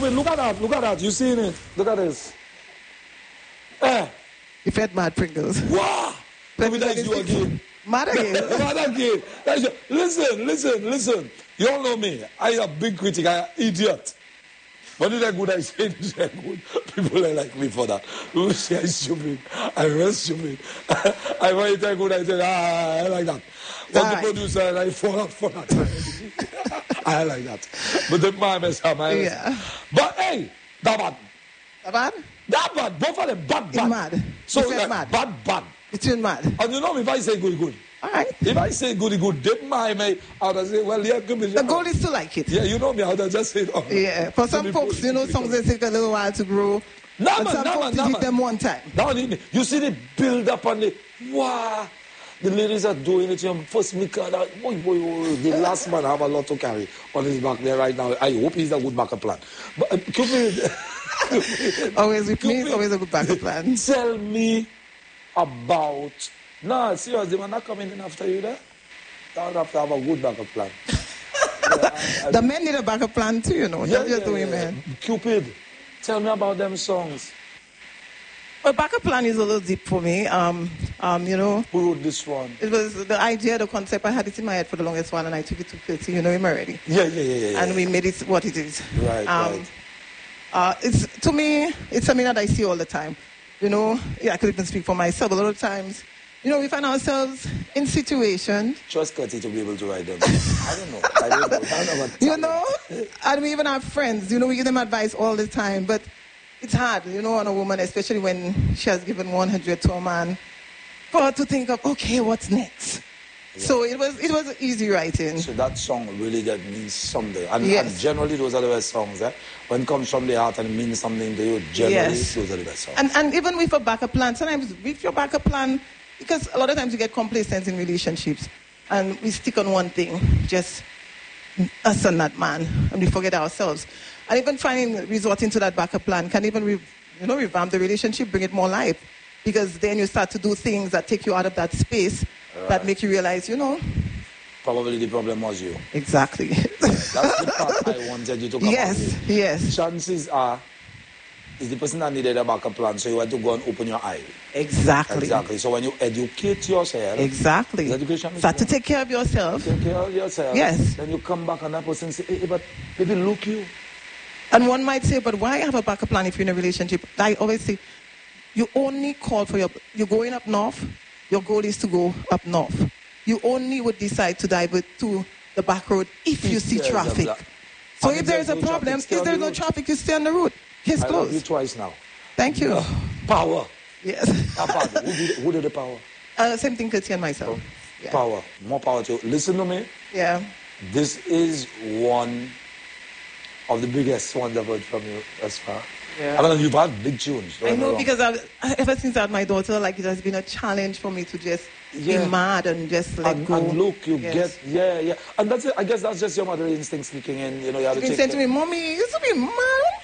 Cupid, look at that. Look at that. You seen it? Look at this. You fed mad Pringles. Wow. Cupid, that is you again. Mad again. Mad again. Listen. You all know me. I am a big critic. I am an idiot. But it's good I say this is good. People are like me for that. Who say stupid? I was stupid. I want it good. I say, I like that. But the producer, I fall for that. I like that. But the man is yeah. But hey, that bad. That bad? Both of them bad. Mad. So like, mad. Bad. It's in mad. And you know if I say good. All right. If I say good, they mind me. I would say, well, yeah, good. The goal is to like it. Yeah, you know me. I would just say, oh. Yeah. For some folks, songs they take a little while to grow. Some folks give them one time. You see the build up and the wow. The ladies are doing it. First, boy, the last man have a lot to carry on his back there right now. I hope he's a good backup plan. But always with me, always a good backup plan. Tell me about. No, seriously, they were not coming in after you there. They would have to have a good backup plan. The men need a backup plan too, Not just the women. Cupid, tell me about them songs. Well, backup plan is a little deep for me. Who wrote this one? It was the idea, the concept. I had it in my head for the longest while, and I took it to Philly. You know him already. Yeah. And we made it what it is. Right. It's to me, it's something that I see all the time. I could even speak for myself. A lot of times, we find ourselves in situations. Trust Cutty to be able to write them. I don't know. And we even have friends. We give them advice all the time, but it's hard, on a woman, especially when she has given 100 to a man, for her to think of, okay, what's next? Yeah. So it was easy writing. So that song really that means something. And generally those are the best songs. When it comes from the heart and it means something to you, generally those are the best songs. And even with a backup plan, sometimes with your backup plan, because a lot of times you get complacent in relationships and we stick on one thing, just us and that man, and we forget ourselves. And even resorting to that backup plan can even revamp the relationship, bring it more life. Because then you start to do things that take you out of that space, that make you realize, Probably the problem was you. Exactly. That's the part I wanted you to come Yes. Chances are, it's the person that needed a backup plan, so you had to go and open your eye. Exactly. So when you educate yourself... Exactly. Start to take care of yourself. Yes. Then you come back and that person say, hey, but baby, look you. And one might say, but why have a backup plan if you're in a relationship? I always say, you only call for you're going up north, your goal is to go up north. You only would decide to dive to the back road if you see traffic. So if there's a problem, if there's no traffic, you stay on the road. Case closed. I love you twice now. Thank you. Power. Yes. Who did the power? Same thing, Katie and myself. Yeah. Power. More power to you. Listen to me. Yeah. This is one of the biggest ones I've heard from you as far. Yeah. I mean, you've had big tunes. I know, because ever since I had my daughter, it has been a challenge for me to just be mad and just let go. And look, get. And that's it. I guess that's just your mother instincts kicking in. You have to take saying to me, Mommy, you used to be mad.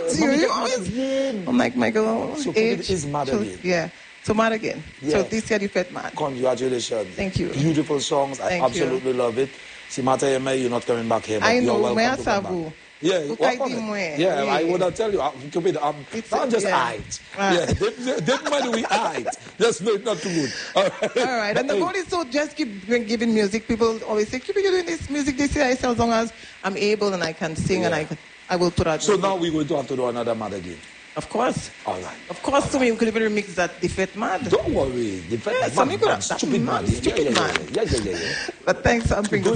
I'm like, Michael, so age is mad again. Yeah. So mad again. Yeah. So this year you felt mad. Congratulations. Thank you. Beautiful songs. I absolutely love it. Si mata you're not coming back here. But I know. You're welcome to come back. Yeah, I would have tell you. I'm just eyed. Definitely we eyed. Just not too good. All right. And the goal is to just keep giving music. People always say, keep doing this music this year. I say, as long as I'm able and I can sing and I will put out. So now we're going to have to do another Mad again. Of course. All right. Of course, to me, we could even remix that Defeat Mad. Don't worry. Defeat Mad. Stupid Mad. Stupid Mad. Yeah. But thanks, I'm bringing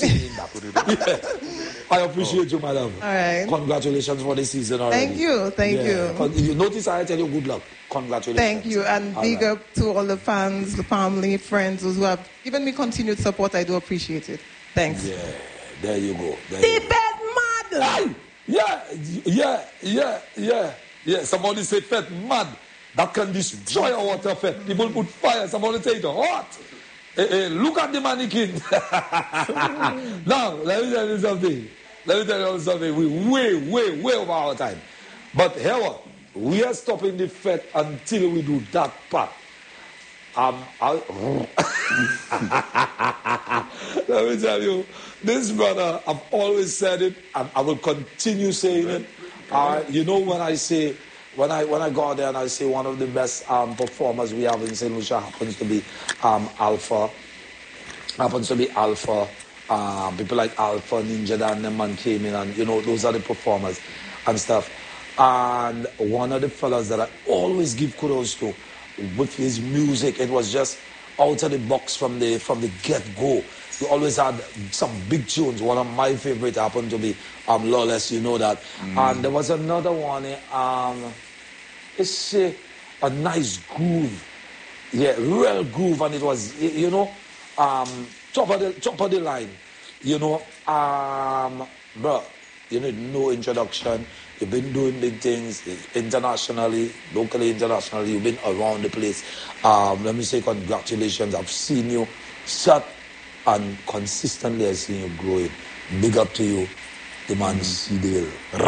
I appreciate you, madam. All right. Congratulations for the season already. Thank you. You notice I tell you good luck. Congratulations. Thank you. And big up to all the fans, the family, friends who have given me continued support. I do appreciate it. Thanks. Yeah, there you go. Defeat Mad. Yeah. Somebody say Fet mad. That can destroy our water Fet. People put fire. Somebody say it hot. Look at the mannequin. Now, let me tell you something. We're way over our time. But here what? We are stopping the Fet until we do that part. Let me tell you, this brother, I've always said it, and I will continue saying it. You know, when I go out there and I say one of the best performers we have in St. Lucia happens to be Alpha. People like Alpha, Ninja Dan, them man came in, and you know, those are the performers and stuff. And one of the fellas that I always give kudos to with his music, it was just out of the box from the get-go. He always had some big tunes. One of my favorite happened to be Lawless, you know that. And there was another one, it's a nice groove. Yeah, real groove, and it was, you know, top of the line. You know, bro, you need no introduction. You've been doing big things internationally, locally, internationally. You've been around the place. Let me say congratulations. I've seen you shut and consistently I've seen you growing. Big up to you, the man Cedale.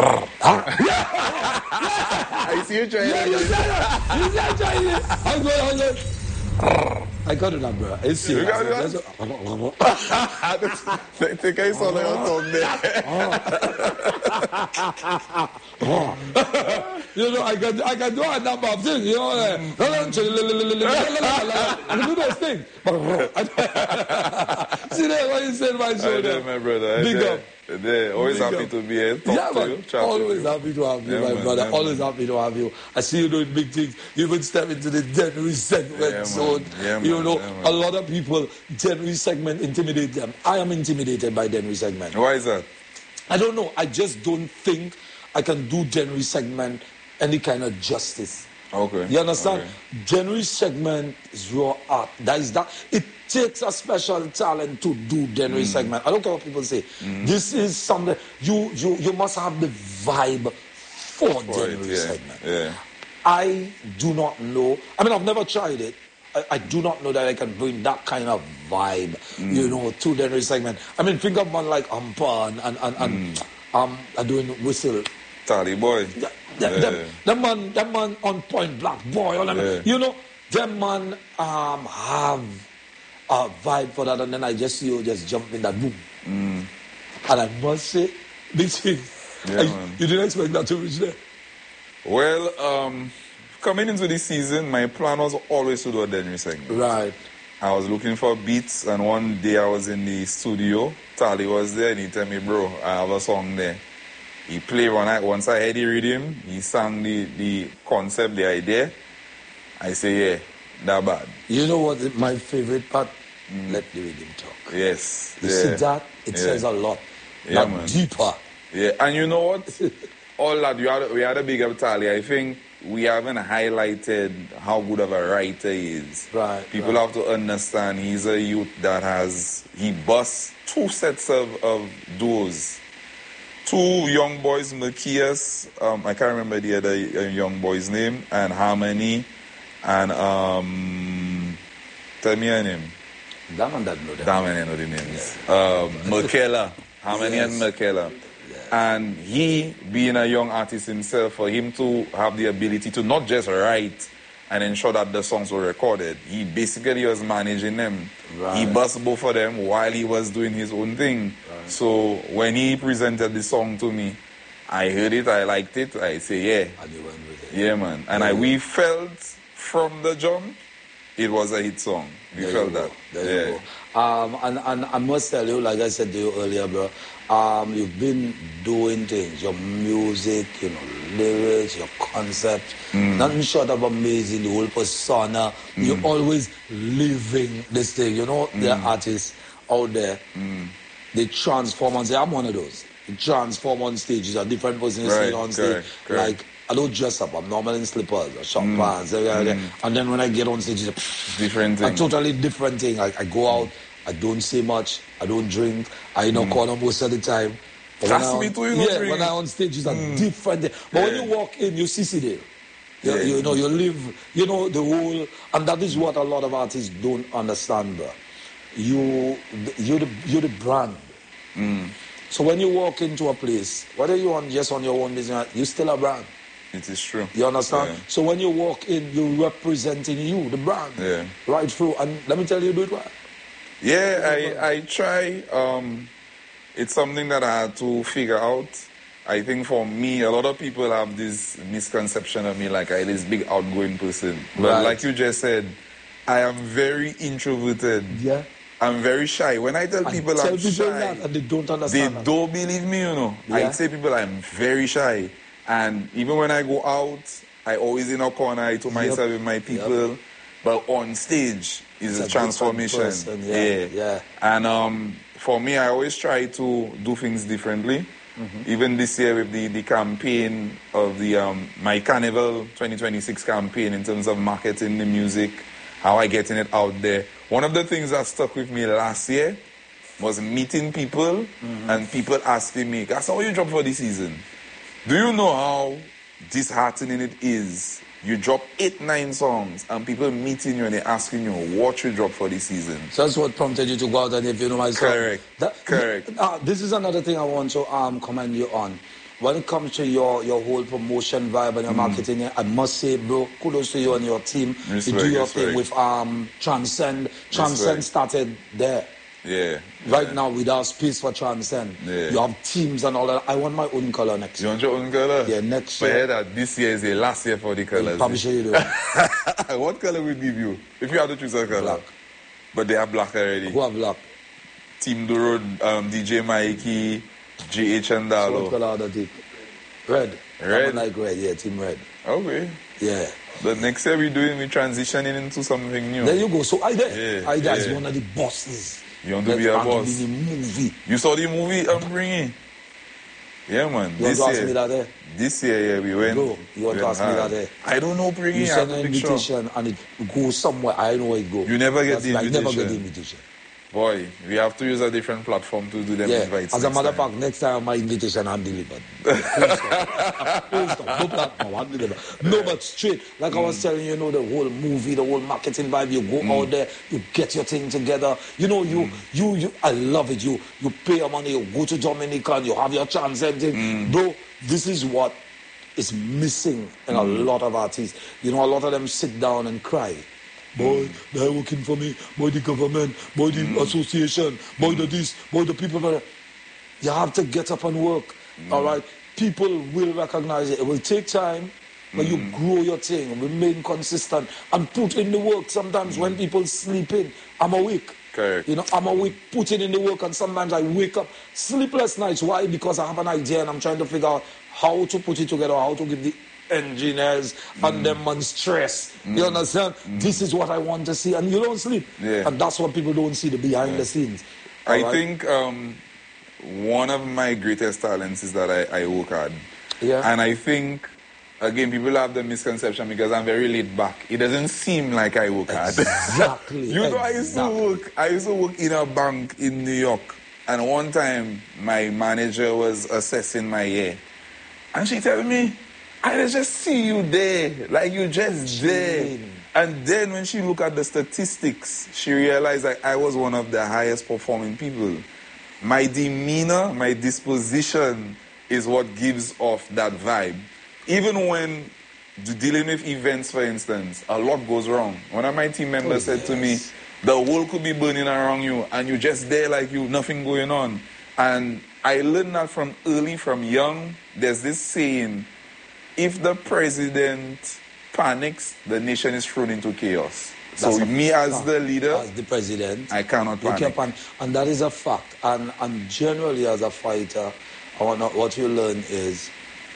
I see you trying. Yeah, you said it. I'm good. I got it up, bro. It's serious. I think I saw like a song there. You know, I can do a number of things, you know. I can do those things. See that what you said, my shoulder? My brother. Big up. Always happy to be here. Yeah, man. Always happy to have you, my brother. Always happy to have you. I see you doing big things. You even step into the January segment zone. You know, a lot of people, January segment intimidate them. I am intimidated by January segment. Why is that? I don't know. I just don't think I can do January segment any kind of justice. Okay. You understand? Okay. January segment is raw art. That is that. It takes a special talent to do January segment. I don't care what people say. This is something you must have the vibe for January segment. Yeah. I do not know. I mean, I've never tried it. I do not know that I can bring that kind of vibe, you know, to January segment. I mean, think of one like Ampa and doing Whistle. Tally boy. That man on Point Black boy. You know, them man have a vibe for that, and then I just see you just jump in that boom. And I must say, this thing, you didn't expect that to reach there. Well, coming into this season, my plan was always to do a January segment. Right. I was looking for beats, and one day I was in the studio. Tally was there, and he told me, bro, I have a song there. He played one night. Once I heard the rhythm, he sang the concept, the idea. I say, yeah, that bad. You know what my favorite part? Let the rhythm talk. Yes. You see that? It says a lot. Yeah, man. Deeper. Yeah, and you know what? All that, we had a big up Tally. I think we haven't highlighted how good of a writer he is. Right. People have to understand he's a youth that he busts 2 sets of duos. 2 young boys, Macias, I can't remember the other young boy's name, and Harmony, and tell me her name. That man doesn't know that. Damn, I know the names. Makela, Harmony and Makela. And he, being a young artist himself, for him to have the ability to not just write and ensure that the songs were recorded, he basically was managing them. Right. He bussed both of them while he was doing his own thing. Right. So when he presented the song to me, I heard it, I liked it, I say, yeah. And you went with it. Yeah, man. And we felt from the jump, it was a hit song. We felt that. There you go. And I must tell you, like I said to you earlier, bro, you've been doing things, your music, you know, lyrics, your concept, nothing short of amazing, the whole persona. You're always living this thing. You know, there are artists out there, they transform and say, I'm one of those. They transform on stage. It's a different person on stage. Correct. Like, I don't dress up. I'm normally in slippers or short pants. And then when I get on stage, it's different thing. A totally different thing. I go out, I don't say much, I don't drink, I corner most of the time. But when I'm on stage, it's a different thing. But when you walk in, you see there. You know, you live, you know, the whole, and that is what a lot of artists don't understand, bro. You're the brand. So when you walk into a place, whether you're just on your own business, you're still a brand. It is true. You understand? Yeah. So when you walk in, you're representing you, the brand. Yeah. Right through. And let me tell you, do it right. Yeah, I try. It's something that I had to figure out. I think for me, a lot of people have this misconception of me like I'm this big outgoing person. But like you just said, I am very introverted. Yeah. I'm very shy. When I tell people I'm shy, that and they don't understand. They don't believe me, you know. Yeah. I say people I'm very shy. And even when I go out, I always in a corner to myself with my people. Yep. But on stage is a transformation. Yeah. And for me, I always try to do things differently. Mm-hmm. Even this year with the campaign of the my Carnival 2026 campaign in terms of marketing the music, how I getting it out there. One of the things that stuck with me last year was meeting people and people asking me, "That's how you drop for this season." Do you know how disheartening it is? You drop 8-9 songs and people meeting you and they're asking you what you drop for this season. So that's what prompted you to go out and if you know my song. Correct. This is another thing I want to commend you on. When it comes to your whole promotion vibe and your marketing, I must say, bro, kudos to you and your team. You do your thing with Transcend. Transcend started there. Yeah. Right now, without space for Transcend. Yeah. You have teams and all that. I want my own color next year. You want your own color? Yeah, next year. But I heard that this year is the last year for the colors. Probably sure you do. What color will give you? If you had to choose a color. Black. But they are black already. Who are black? Team Duro, DJ Mikey, GH and Dalo. So what color are they? Red. I like red, yeah, team red. Okay. Yeah. But next year we're transitioning into something new. There you go. So Ida is one of the bosses. You want to be a boss? The movie. You saw the movie I'm bringing? Yeah, man. You want to ask me that there? This year, yeah, we went. Bro, you want to ask me that there? I don't know, bringing. You send an invitation and it goes somewhere. I know where it goes. You never get the invitation. I never get the invitation. Boy, we have to use a different platform to do them invites. As a matter of fact, next time my invitation I'm delivered. Full stop. No platform, I'm delivered. No, but straight. Like I was telling you, the whole movie, the whole marketing vibe, you go out there, you get your thing together. You know, you I love it. You pay your money, you go to Dominican, you have your chance and thing. Bro, this is what is missing in a lot of artists. You know, a lot of them sit down and cry. Boy, they're working for me. Boy, the government. Boy, the association. Boy, the this. Boy, the people. You have to get up and work. All right? People will recognize it. It will take time, but you grow your thing, remain consistent, and put in the work. Sometimes when people sleep in, I'm awake. Correct. You know, I'm awake, putting in the work, and sometimes I wake up sleepless nights. Why? Because I have an idea and I'm trying to figure out how to put it together, how to give the engineers and them on stress. You understand? This is what I want to see, and you don't sleep. Yeah. And that's what people don't see, the behind the scenes. I think one of my greatest talents is that I work hard. Yeah. And I think, again, people have the misconception because I'm very laid back. It doesn't seem like I work hard. Exactly. You know, I used to work in a bank in New York, and one time my manager was assessing my year, and she told me, I just see you there, like you just there. And then when she looked at the statistics, she realized that I was one of the highest performing people. My demeanor, my disposition is what gives off that vibe. Even when dealing with events, for instance, a lot goes wrong. One of my team members said to me, the world could be burning around you and you're just there like you, nothing going on. And I learned that from young. There's this saying, if the president panics, the nation is thrown into chaos. So me as the leader, as the president, I cannot panic. And that is a fact. And generally as a fighter, what you learn is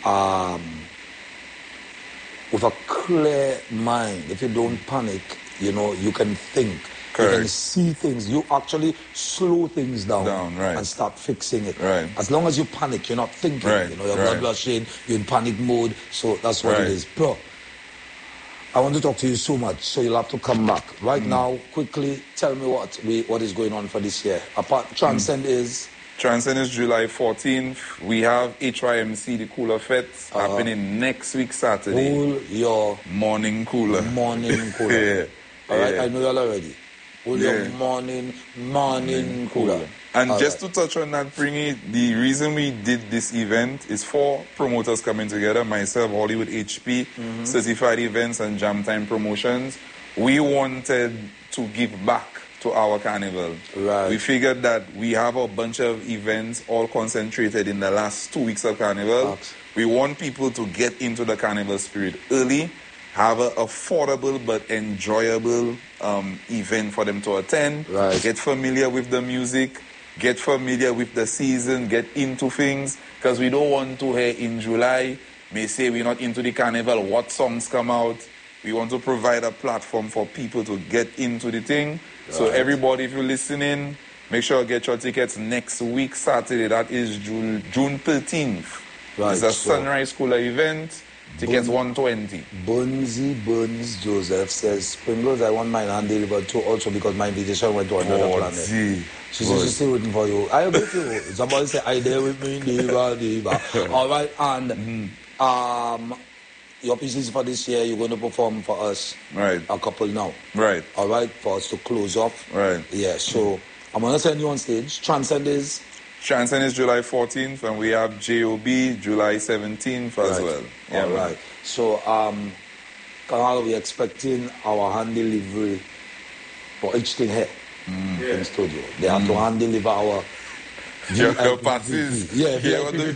with a clear mind, if you don't panic, you know, you can think. Correct. You can see things. You actually slow things down right. and start fixing it. Right. As long as you panic, you're not thinking. Right. You know, your blood rushing, you're in panic mode. So that's what it is. Bro, I want to talk to you so much, so you'll have to come back. Right now, quickly, tell me what is going on for this year. Transcend is July 14th. We have HYMC, the Cooler Fete, happening next week, Saturday. Hold your morning cooler. Morning cooler. Yeah. All right, I know you're already. Hold your morning cooler. And just to touch on that, Pringy, the reason we did this event is 4 promoters coming together, myself, Hollywood HP, Certified Events and Jam Time Promotions. We wanted to give back to our carnival. Right. We figured that we have a bunch of events all concentrated in the last 2 weeks of carnival. Absolutely. We want people to get into the carnival spirit early, have an affordable but enjoyable event for them to attend, Right. get familiar with the music, get familiar with the season, get into things, because we don't want to hear in July, may say we're not into the carnival, what songs come out. We want to provide a platform for people to get into the thing. So Right. everybody, if you're listening, make sure you get your tickets next week, Saturday. That is June 13th. Right, It's a so- Sunrise Cooler event. Tickets $120. Bunzy Burns Joseph says, Springles, I want mine hand delivered too, also because my invitation went to another planet. Gee. She says she's still waiting for you. I agree with you. Somebody say, I there with me, diva. All right, and your pieces for this year, you're going to perform for us. Right. A couple now. Right. All right, for us to close off. Right. Yeah, so I'm going to send you on stage. Transcend is... Transcend is July 14th, and we have J.O.B. July 17th as Right. well. All man. right. So, Carl, we're expecting our hand delivery for each thing here in studio. They have to hand deliver our Your VIP. passes. Yeah, what the-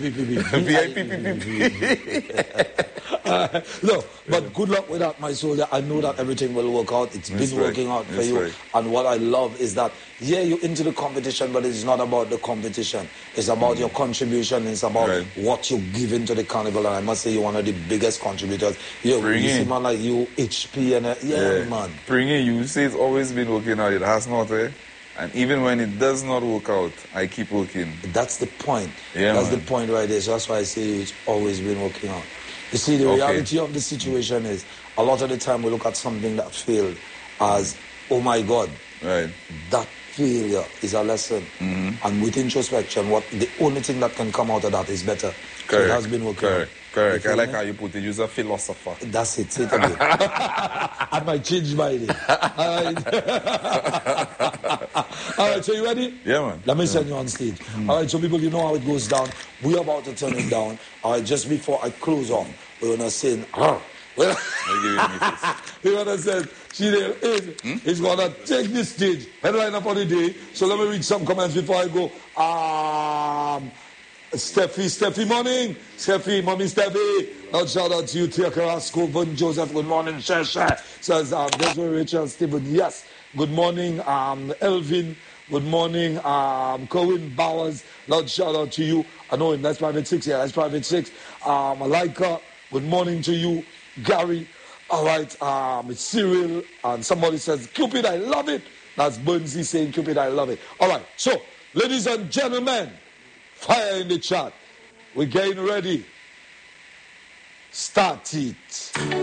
VIP. No, but good luck with that, my soldier. I know that everything will work out. It's That's been right. working out for That's you. right. And what I love is that, yeah, you're into the competition, but it's not about the competition. It's about your contribution. It's about Right. what you give into the carnival. And I must say, you're one of the biggest contributors. You Bring see in. man like you, HP, and man. Bring it. You say it's always been working out. It has not, eh? And even when it does not work out, I keep working. That's the point. Yeah, that's man. the point right there. So that's why I say it's always been working out. You see, the Okay. reality of the situation is a lot of the time we look at something that failed as, oh my God, Right. that failure is a lesson. And with introspection, the only thing that can come out of that is better. So it has been working out. Correct. You I feel like me? how you put it. You're a philosopher. That's it. Say it again. I might change my name. All right. All right, so you ready? Yeah, man. Let me send you on stage. All right, so people, you know how it goes down. We're about to turn it down. All right, just before I close off, we're going to sing. Well, I'll give you me first. we're going to say, Chidel is going to take this stage, headline up on the day. So let me read some comments before I go. Steffi, morning. Steffi, mommy Steffi. Now shout out to you, Tia Carrasco, Von Joseph, good morning, Shasha. Says, Desiree Rachel, Stephen, yes. Good morning, Elvin. Good morning, Cohen Bowers. Loud shout out to you. I know him, that's Private 6, yeah, that's Private 6. Malika, good morning to you. Gary, all right, it's Cyril, and somebody says, Cupid, I love it. That's Burnsy saying, Cupid, I love it. All right, so, ladies and gentlemen, fire in the chat. We're getting ready. Start it.